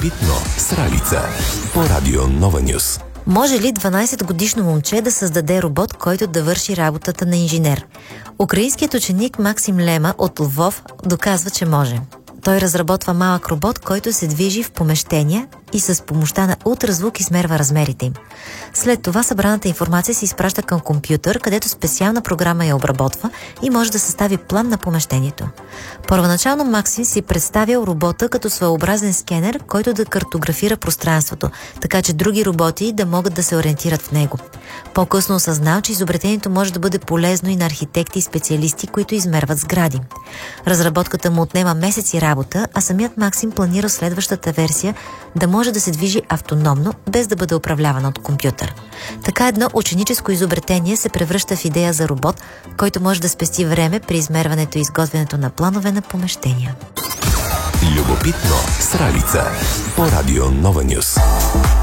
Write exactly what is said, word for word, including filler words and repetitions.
Любопитно с Ралица по Радио Нова Нюс. Може ли дванайсетгодишно момче да създаде робот, който да върши работата на инженер? Украинският ученик Максим Лема от Лвов доказва, че може. Той разработва малък робот, който се движи в помещения и с помощта на ултразвук измерва размерите им. След това събраната информация се изпраща към компютър, където специална програма я обработва и може да състави план на помещението. Първоначално Максим си представял робота като своеобразен скенер, който да картографира пространството, така че други роботи да могат да се ориентират в него. По-късно осъзнал, че изобретението може да бъде полезно и на архитекти и специалисти, които измерват сгради. Разработката му отнема месеци работа, а самият Максим планира следващата версия да може да се движи автономно, без да бъде управлявана от компютър. Така едно ученическо изобретение се превръща в идея за робот, който може да спести време при измерването и изготвянето на планове на помещения. Любопитно с Ралица по Радио Нова Нюс.